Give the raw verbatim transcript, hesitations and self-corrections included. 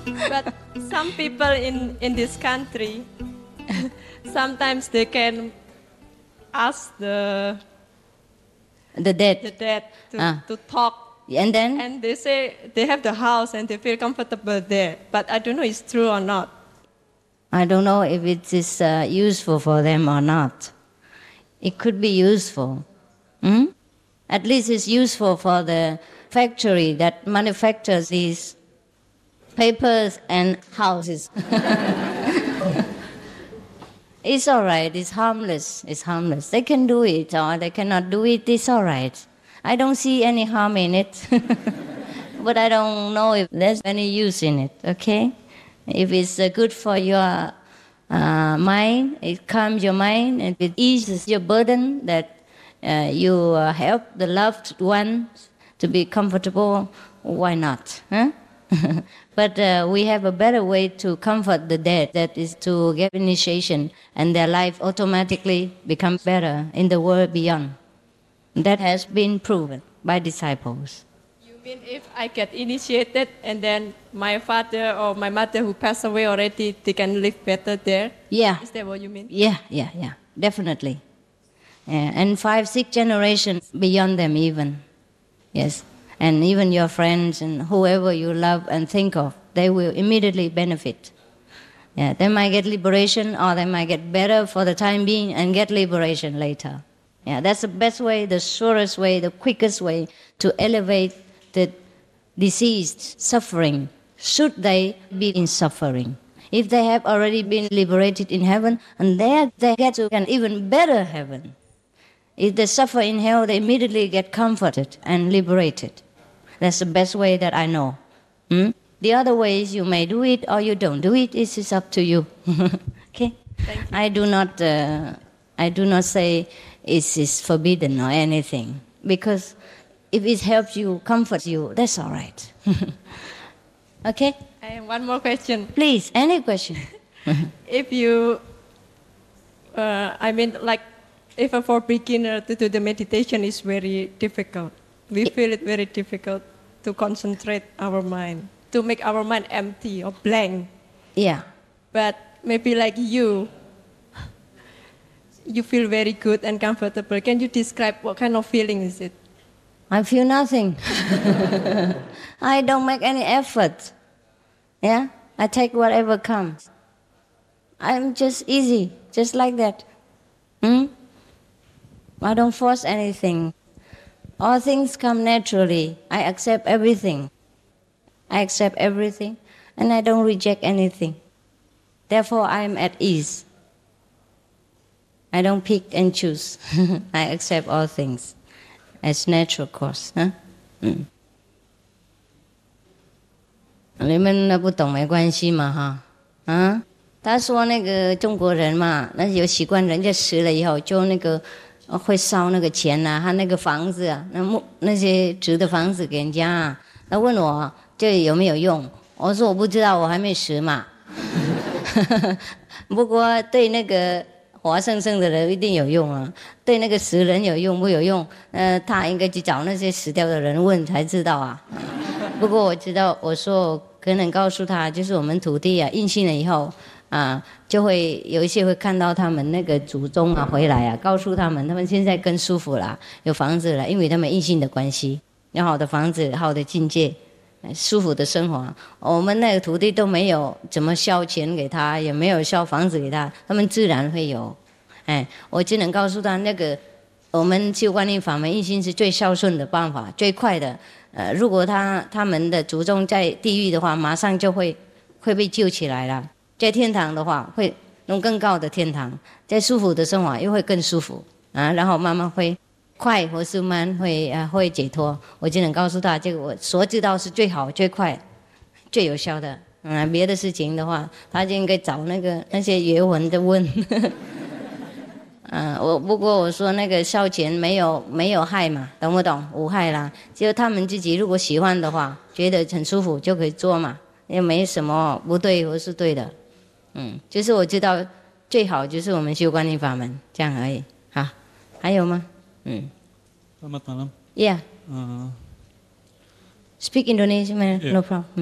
But some people in, in this country, sometimes they can ask the the dead, the dead to, ah. to talk. And then? And they say they have the house and they feel comfortable there. But I don't know if it's true or not. I don't know if it is uh, useful for them or not. It could be useful. Hmm? At least it's useful for the factory that manufactures these papers and houses. It's all right. It's harmless. It's harmless. They can do it or they cannot do it. It's all right. I don't see any harm in it. But I don't know if there's any use in it, okay? If it's uh, good for your uh, mind, it calms your mind, and it eases your burden that uh, you uh, help the loved ones to be comfortable, why not? Huh? But uh, we have a better way to comfort the dead, that is to get initiation, and their life automatically becomes better in the world beyond. That has been proven by disciples. You mean if I get initiated and then my father or my mother who passed away already, they can live better there? Yeah. Is that what you mean? Yeah, yeah, yeah, definitely. Yeah. And five, six generations beyond them even. Yes. And even your friends and whoever you love and think of, they will immediately benefit. Yeah, they might get liberation or they might get better for the time being and get liberation later. Yeah, that's the best way, the surest way, the quickest way to elevate the deceased suffering, should they be in suffering. If they have already been liberated in heaven, and there they get to an even better heaven. If they suffer in hell, they immediately get comforted and liberated. That's the best way that I know. Hmm? The other ways, you may do it or you don't do it. It is up to you. Okay? Thank you. I do not. Uh, I do not say it is forbidden or anything, because if it helps you, comforts you, that's all right. Okay? I have one more question. Please, any question. If you, uh, I mean, like, if a for beginner to do the meditation is very difficult. We feel it very difficult to concentrate our mind, to make our mind empty or blank. Yeah. But maybe like you, you feel very good and comfortable. Can you describe what kind of feeling is it? I feel nothing. I don't make any effort. Yeah? I take whatever comes. I'm just easy, just like that. Hmm? I don't force anything. All things come naturally. I accept everything. I accept everything, and I don't reject anything. Therefore, I am at ease. I don't pick and choose. I accept all things as natural course. Huh? Mm. 你们不懂没关系嘛哈啊？他说那个中国人嘛，那有习惯，人家死了以后就那个会烧那个钱呐、啊，他那个房子啊，那木那些纸的房子给人家啊。他问我这有没有用？我说我不知道，我还没死嘛。不过对那个活生生的人一定有用啊，对那个死人有用不有用？呃，他应该去找那些死掉的人问才知道啊。不过我知道，我说我可能告诉他，就是我们土地啊，印信了以后啊，就会有一些会看到他们那个祖宗啊回来啊，告诉他们，他们现在更舒服了，有房子了，因为他们印信的关系，有好的房子，好的境界，舒服的生活。我们那个土地都没有怎么烧钱给他，也没有烧房子给他，他们自然会有。哎，我只能告诉他，那个我们修观音法门印信是最孝顺的办法，最快的。呃，如果他他们的祖宗在地狱的话，马上就会会被救起来了。在天堂的话，会弄更高的天堂；在舒服的生活又会更舒服啊，然后慢慢会快或是慢会啊会解脱。我只能告诉他，这个我所知道是最好、最快、最有效的。嗯，别的事情的话，他就应该找那个那些学文的问。嗯、呃，我不过我说那个烧钱没有没有害嘛，懂不懂？无害啦，只有他们自己如果喜欢的话，觉得很舒服就可以做嘛，也没什么不对或是对的。嗯，就是我知道最好就是我们修观音法门这样而已。好，还有吗？嗯。 Selamat malam. Yeah. Uh, Speak Indonesian, no problem.